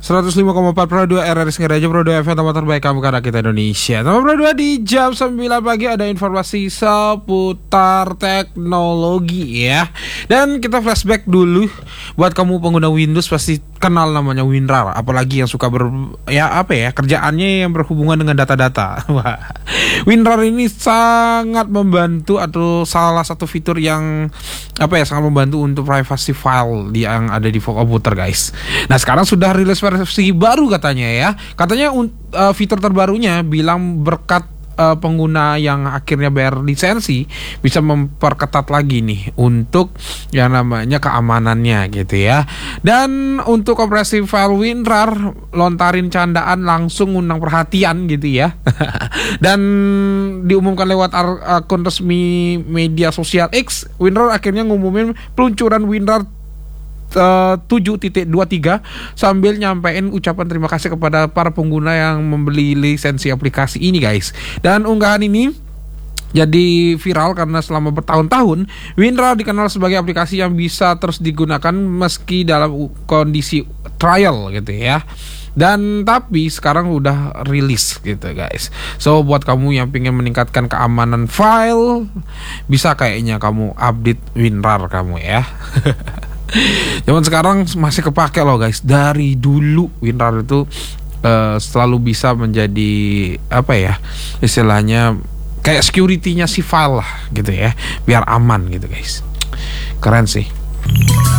105,4 Pro 2 RRI Sengaja Pro 2 FM tempat terbaik kamu karena kita Indonesia. Nomor Pro 2 di jam 9 pagi ada informasi seputar teknologi ya. Dan kita flashback dulu. Buat kamu pengguna Windows pasti kenal namanya WinRAR, apalagi yang suka kerjaannya yang berhubungan dengan data-data. WinRAR ini sangat membantu, atau salah satu fitur yang sangat membantu untuk privacy file yang ada di komputer, guys. Nah, sekarang sudah rilis versi baru katanya ya. Katanya fitur terbarunya bilang berkat pengguna yang akhirnya bayar lisensi bisa memperketat lagi nih untuk yang namanya keamanannya gitu ya. Dan untuk operasi file WinRAR lontarin candaan langsung ngundang perhatian gitu ya. Dan diumumkan lewat akun resmi media sosial X, WinRAR akhirnya ngumumin peluncuran WinRAR 7.23 sambil nyampein ucapan terima kasih kepada para pengguna yang membeli lisensi aplikasi ini, guys. Dan unggahan ini jadi viral karena selama bertahun-tahun WinRAR dikenal sebagai aplikasi yang bisa terus digunakan meski dalam kondisi trial gitu ya. Dan tapi sekarang udah rilis gitu, guys. So buat kamu yang pengen meningkatkan keamanan file, bisa kayaknya kamu update WinRAR kamu ya. Zaman sekarang masih kepake loh, guys. Dari dulu WinRAR itu selalu bisa menjadi istilahnya kayak security-nya si file lah gitu ya, biar aman gitu, guys. Keren sih.